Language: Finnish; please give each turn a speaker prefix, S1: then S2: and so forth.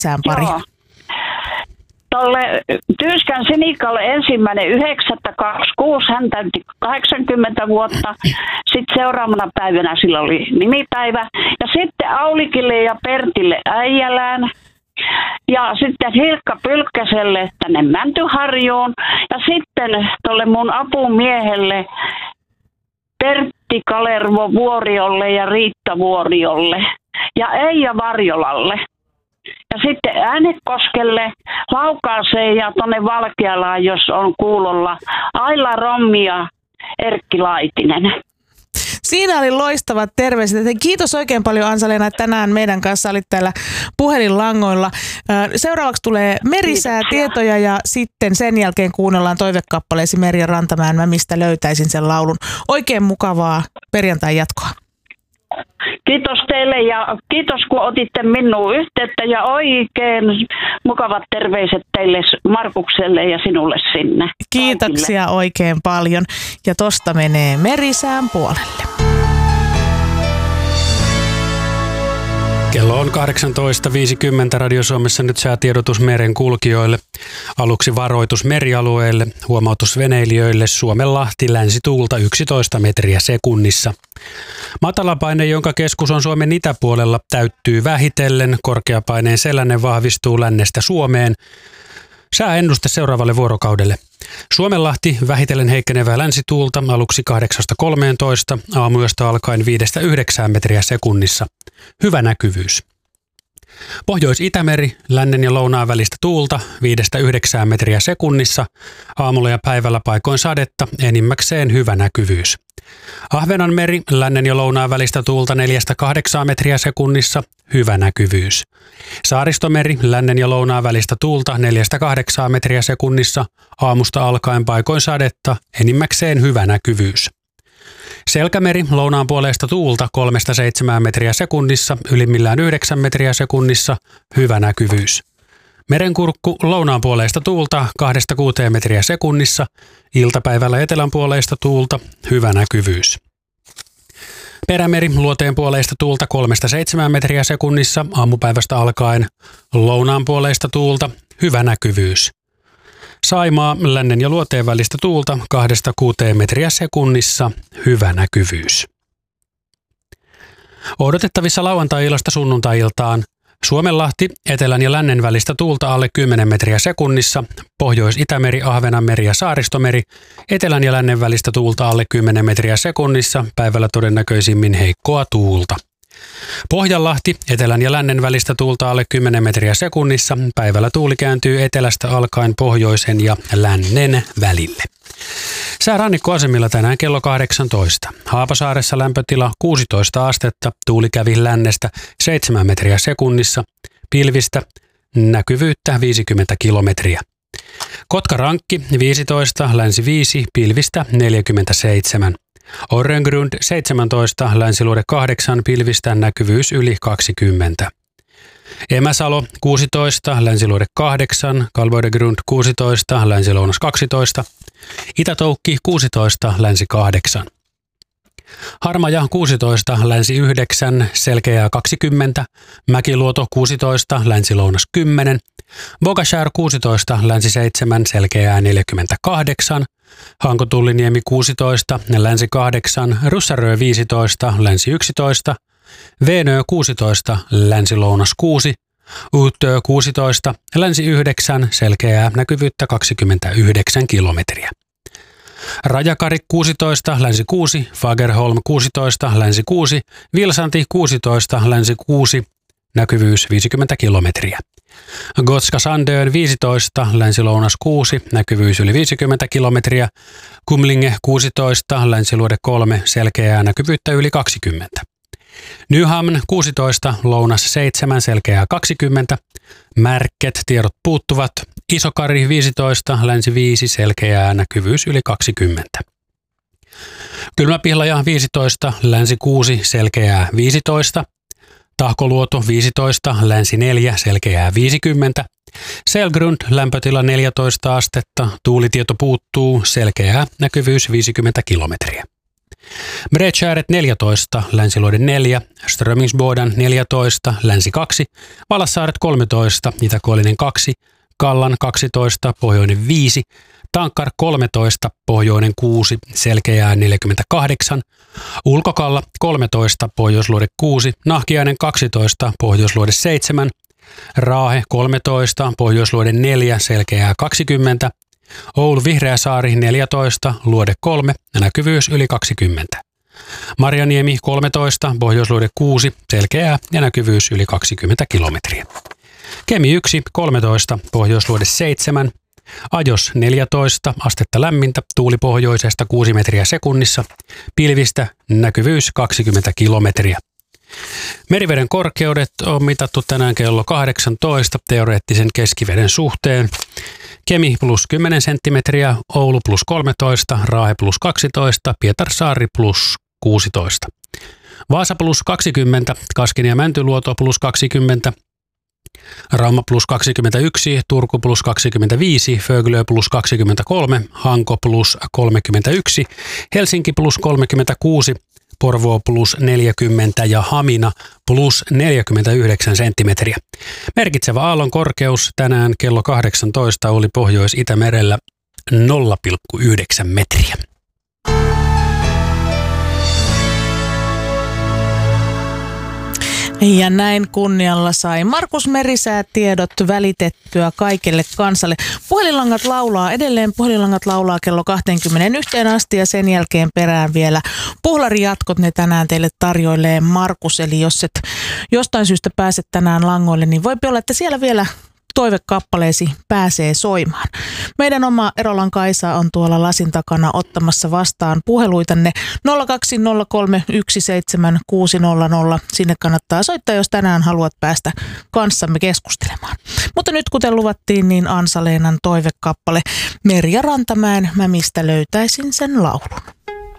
S1: sään pari.
S2: Joo. Tolle Tyyskän Sinikalle 1.9.26, hän täytti 80 vuotta. Sitten seuraavana päivänä sillä oli nimipäivä. Ja sitten Aulikille ja Pertille Äijälään. Ja sitten Hilkka Pylkkäselle tänne Mäntyharjuun. Ja sitten tolle mun apumiehelle Pertti Kalervo Vuoriolle ja Riitta Vuoriolle. Ja Eija Varjolalle. Ja sitten Äänekoskelle, Laukaaseen ja tuonne Valkealaan, jos on kuulolla, Aila Rommi ja Erkki Laitinen.
S1: Siinä oli loistavat terveiset. Kiitos oikein paljon, Ansa-Leena, että tänään meidän kanssa olit täällä puhelinlangoilla. Seuraavaksi tulee merisäätietoja ja sitten sen jälkeen kuunnellaan toivekappaleesi Merja Rantamäen Mä mistä löytäisin sen laulun. Oikein mukavaa perjantain jatkoa.
S2: Kiitos teille ja kiitos kun otitte minuun yhteyttä ja oikein mukavat terveiset teille Markukselle ja sinulle sinne.
S1: Kiitoksia kaikille oikein paljon ja tosta menee merisään puolelle.
S3: Kello on 18.50 Radio Suomessa nyt säätiedotus meren kulkijoille. Aluksi varoitus merialueelle, huomautus veneilijöille Suomenlahti länsituulta 11 metriä sekunnissa. Matalapaine, jonka keskus on Suomen itäpuolella, täyttyy vähitellen. Korkeapaineen sellainen vahvistuu lännestä Suomeen. Sääennuste seuraavalle vuorokaudelle. Suomenlahti vähitellen heikkenevää länsituulta aluksi 8-13, aamuyöstä alkaen 5-9 metriä sekunnissa. Hyvä näkyvyys. Pohjois-Itämeri, lännen ja lounaan välistä tuulta 5-9 metriä sekunnissa, aamulla ja päivällä paikoin sadetta, enimmäkseen hyvä näkyvyys. Ahvenanmeri, lännen ja lounaan välistä tuulta 4-8 metriä sekunnissa, hyvä näkyvyys. Saaristomeri, lännen ja lounaan välistä tuulta 4-8 metriä sekunnissa, aamusta alkaen paikoin sadetta, enimmäkseen hyvä näkyvyys. Selkämeri, lounaan puoleista tuulta 3-7 metriä sekunnissa, ylimmillään 9 metriä sekunnissa, hyvä näkyvyys. Merenkurkku, lounaan puoleista tuulta 2-6 metriä sekunnissa, iltapäivällä etelän puoleista tuulta, hyvä näkyvyys. Perämeri, luoteen puoleista tuulta 3-7 metriä sekunnissa, aamupäivästä alkaen, lounaan puoleista tuulta, hyvä näkyvyys. Saimaa, lännen ja luoteen välistä tuulta 2-6 metriä sekunnissa, hyvä näkyvyys. Odotettavissa lauantai-illasta sunnuntai-iltaan Suomenlahti, etelän ja lännen välistä tuulta alle 10 metriä sekunnissa, Pohjois-Itämeri, Ahvenanmeri ja Saaristomeri, etelän ja lännen välistä tuulta alle 10 metriä sekunnissa, päivällä todennäköisimmin heikkoa tuulta. Pohjanlahti, etelän ja lännen välistä tuulta alle 10 metriä sekunnissa, päivällä tuuli kääntyy etelästä alkaen pohjoisen ja lännen välille. Sää rannikkoasemilla tänään kello 18. Haapasaaressa lämpötila 16 astetta, tuuli kävi lännestä 7 metriä sekunnissa, pilvistä, näkyvyyttä 50 kilometriä. Kotkarankki 15, länsi 5, pilvistä 47. Orrengrund 17, länsiluode 8, pilvistä, näkyvyys yli 20. Emäsalo 16, länsiluode 8, Kalvoidegrund 16, länsilounas 12, Itätoukki 16, länsi 8. Harmaja 16, länsi 9, selkeää 20, Mäkiluoto 16, länsilounas 10, Bogashär 16, länsi 7, selkeää 48, Hanko-Tulliniemi 16, länsi 8, Russarö 15, länsi 11, Veenö 16, länsi-lounas 6, Uutö 16, länsi 9, selkeää näkyvyyttä 29 kilometriä. Rajakari 16, länsi 6, Fagerholm 16, länsi 6, Vilsanti 16, länsi 6, näkyvyys 50 kilometriä. Gotska Sandön 15, länsi-lounas 6, näkyvyys yli 50 kilometriä. Kumlinge 16, länsiluode 3, selkeää näkyvyyttä yli 20. Nyhamn 16, lounas 7, selkeää 20. Märket, tiedot puuttuvat. Isokari 15, länsi 5, selkeää näkyvyys yli 20. Kylmäpihlaja 15, länsi 6, selkeää 15. Tahkoluoto 15, länsi 4, selkeää 50. Selgrund, lämpötila 14 astetta, tuulitieto puuttuu, selkeää näkyvyys 50 kilometriä. Bredkäret 14, Länsiluode 4, Strömingsboden 14, Länsi 2, Valassaaret 13, Itäkuolinen 2, Kallan 12, Pohjoinen 5, Tankkar 13, Pohjoinen 6, Selkeää 48, Ulkokalla 13, Pohjoisluode 6, Nahkiainen 12, Pohjoisluode 7, Raahe 13, Pohjoisluode 4, Selkeää 20, Oulu Vihreäsaari 14, Luode 3, näkyvyys yli 20. Marjaniemi 13, Pohjoisluode 6, Selkeää ja näkyvyys yli 20 kilometriä. Kemi 1, 13, Pohjoisluode 7, Ajos 14, astetta lämmintä, tuuli pohjoisesta 6 metriä sekunnissa, pilvistä, näkyvyys 20 kilometriä. Meriveden korkeudet on mitattu tänään kello 18 teoreettisen keskiveden suhteen. Kemi plus 10 senttimetriä, Oulu plus 13, Raahe plus 12, Pietarsaari plus 16. Vaasa plus 20, Kaskinen ja Mäntyluoto plus 20, Rauma plus 21, Turku plus 25, Föglö plus 23, Hanko plus 31, Helsinki plus 36, Porvoo plus 40 ja Hamina plus 49 senttimetriä. Merkitsevä aallon korkeus tänään kello 18 oli Pohjois-Itämerellä 0,9 metriä.
S1: Ja näin kunnialla sai Markus Merisää tiedot välitettyä kaikille kansalle. Puhelinlangat laulaa edelleen. Puhelinlangat laulaa kello 21 asti ja sen jälkeen perään vielä puhlarijatkot. Ne tänään teille tarjoilee Markus. Eli jos et jostain syystä pääset tänään langoille, niin voi olla, että siellä vielä toivekappaleesi pääsee soimaan. Meidän oma Erolan Kaisa on tuolla lasin takana ottamassa vastaan puheluitanne 020317600. Sinne kannattaa soittaa, jos tänään haluat päästä kanssamme keskustelemaan. Mutta nyt kuten luvattiin, niin Ansa-Leenan toivekappale Merja Rantamäen Mä mistä löytäisin sen laulun.